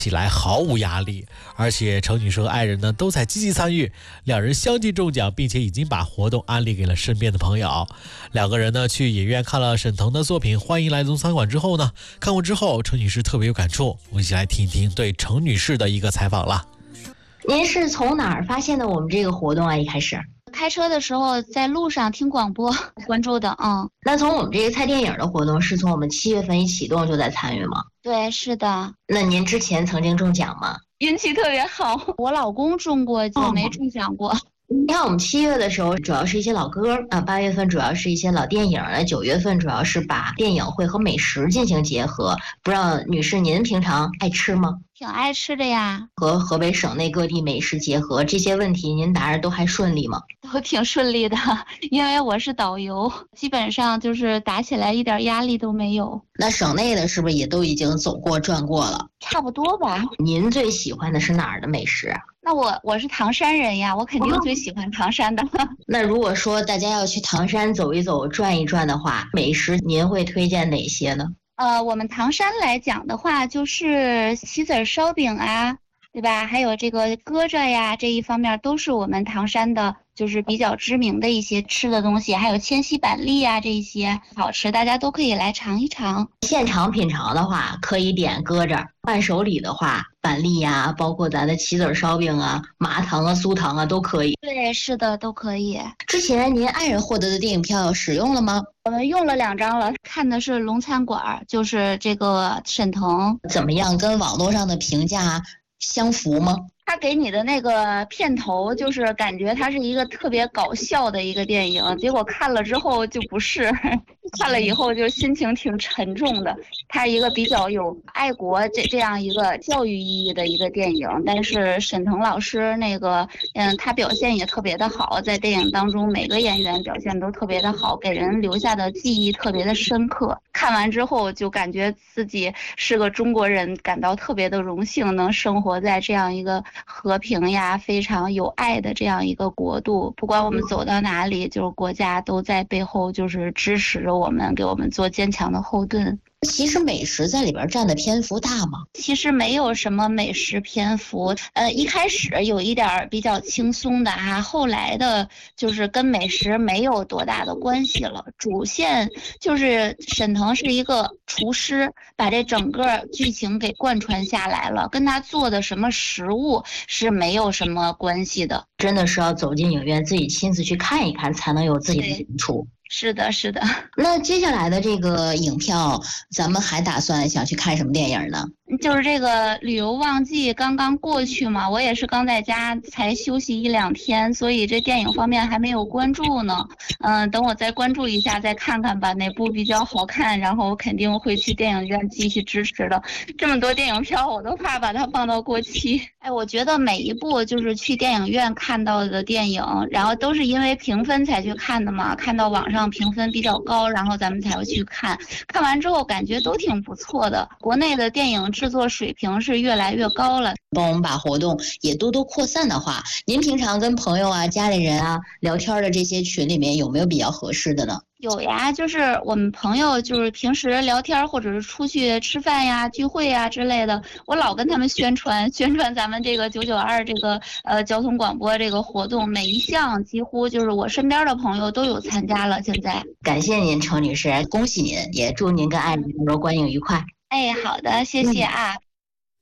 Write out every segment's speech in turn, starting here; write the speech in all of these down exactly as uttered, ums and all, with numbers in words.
起来毫无压力，而且程女士和爱人呢都在积极参与，两人相继中奖，并且已经把活动安利给了身边的朋友。两个人呢去影院看了沈腾的作品《欢迎来龙餐馆》之后呢，看过之后程女士特别有感触，我们一起来听一听对程女士的一个采访了。 您是从哪儿发现的我们这个活动啊？一开始开车的时候在路上听广播关注的。嗯， 那从我们这个猜电影的活动是从我们七月份一启动就在参与吗？ 对，是的。 那您之前曾经中奖吗？ 运气特别好，我老公中过，就没中奖过。 你看我们七月的时候主要是一些老歌啊，八月份主要是一些老电影，九月份主要是把电影会和美食进行结合。不知道女士您平常爱吃吗？ 挺爱吃的呀。 和河北省内各地美食结合，这些问题您答着都还顺利吗？ 都挺顺利的，因为我是导游，基本上就是打起来一点压力都没有。 那省内的是不是也都已经走过转过了？ 差不多吧。 您最喜欢的是哪儿的美食啊？ 那我我是唐山人呀，我肯定最喜欢唐山的。 那如果说大家要去唐山走一走转一转的话，美食您会推荐哪些呢？ 呃，我们唐山来讲的话，就是棋子烧饼啊，对吧？还有这个疙瘩呀，这一方面都是我们唐山的就是比较知名的一些吃的东西，还有千禧板栗啊，这一些好吃，大家都可以来尝一尝。 现场品尝的话可以点疙瘩，伴手礼的话板栗呀，包括咱的棋子烧饼啊、麻糖啊、酥糖啊都可以。 对，是的，都可以。 之前您爱人获得的电影票使用了吗？ 我们用了两张了，看的是龙餐馆，就是这个沈腾。 怎么样？跟网络上的评价相符吗？ 他给你的那个片头就是感觉它是一个特别搞笑的一个电影，结果看了之后就不是，看了以后就心情挺沉重的。它一个比较有爱国这这样一个教育意义的一个电影，但是沈腾老师那个嗯，他表现也特别的好，在电影当中每个演员表现都特别的好，给人留下的记忆特别的深刻。看完之后就感觉自己是个中国人，感到特别的荣幸，能生活在这样一个和平呀非常有爱的这样一个国度。不管我们走到哪里，就是国家都在背后就是支持着我们，给我们做坚强的后盾。 其实美食在里边占的篇幅大吗？ 其实没有什么美食篇幅，呃，一开始有一点比较轻松的啊，后来的就是跟美食没有多大的关系了。主线就是沈腾是一个厨师，把这整个剧情给贯穿下来了，跟他做的什么食物是没有什么关系的。 真的是要走进影院自己亲自去看一看，才能有自己的感触。 是的，是的。 那接下来的这个影票，咱们还打算想去看什么电影呢？ 就是这个旅游旺季刚刚过去嘛，我也是刚在家才休息一两天，所以这电影方面还没有关注呢。嗯，等我再关注一下，再看看吧，哪部比较好看，然后我肯定会去电影院继续支持的。这么多电影票，我都怕把它放到过期。哎，我觉得每一部就是去电影院看到的电影，然后都是因为评分才去看的嘛，看到网上评分比较高，然后咱们才会去看。看完之后感觉都挺不错的，国内的电影制作水平是越来越高了。 帮我们把活动也多多扩散的话，您平常跟朋友啊、家里人啊聊天的这些群里面有没有比较合适的呢？ 有呀，就是我们朋友就是平时聊天或者是出去吃饭呀、聚会呀之类的，我老跟他们宣传宣传咱们这个九九二这个呃交通广播这个活动，每一项几乎就是我身边的朋友都有参加了。现在感谢您程女士，恭喜您，也祝您跟爱人能够观影愉快。 哎，好的，谢谢啊。嗯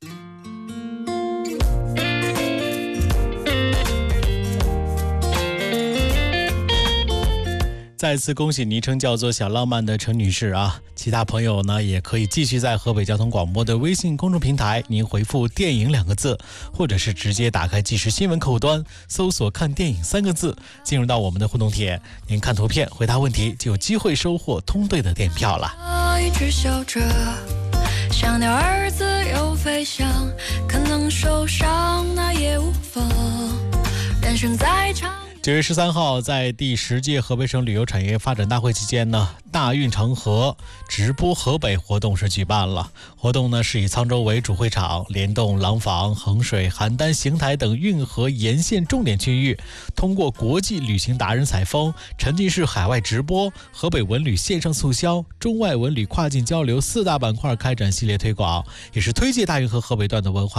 再次恭喜昵称叫做小浪漫的程女士啊！其他朋友呢也可以继续在河北交通广播的微信公众平台，您回复电影两个字，或者是直接打开即时新闻客户端搜索看电影三个字，进入到我们的互动帖，您看图片回答问题就有机会收获通兑的电影票了。一直笑着想鸟儿自由飞翔，可能受伤那也无妨，人生在长九月十三号，在第十届河北省旅游产业发展大会期间呢，大运成河直播河北活动是举办了。活动呢是以沧州为主会场，联动廊坊、衡水、邯郸、邢台等运河沿线重点区域，通过国际旅行达人采风、沉浸式海外直播、河北文旅线上促销、中外文旅跨境交流四大板块开展系列推广，也是推介大运河河北段的文化